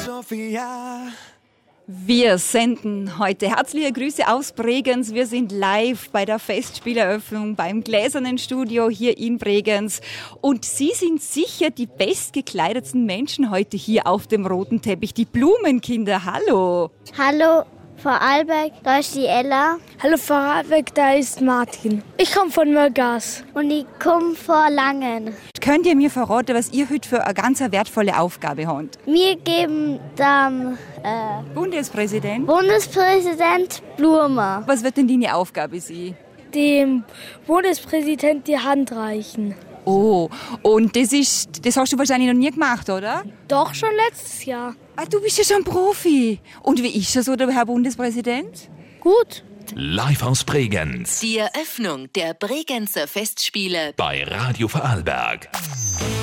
Sophia. Wir senden heute herzliche Grüße aus Bregenz. Wir sind live bei der Festspieleröffnung beim Gläsernen Studio hier in Bregenz. Und Sie sind sicher die bestgekleidetsten Menschen heute hier auf dem roten Teppich. Die Blumenkinder, hallo. Hallo, Vorarlberg, da ist die Ella. Hallo Vorarlberg, da ist Martin. Ich komme von Mörgas. Und ich komme vor Langen. Könnt ihr mir verraten, was ihr heute für eine ganz wertvolle Aufgabe habt? Wir geben dem Bundespräsident? Bundespräsident Blume. Was wird denn deine Aufgabe sein? Dem Bundespräsident die Hand reichen. Oh, und das hast du wahrscheinlich noch nie gemacht, oder? Doch, schon letztes Jahr. Ah, du bist ja schon Profi. Und wie ist das so, der Herr Bundespräsident? Gut. Live aus Bregenz Die Eröffnung der Bregenzer Festspiele bei Radio Vorarlberg.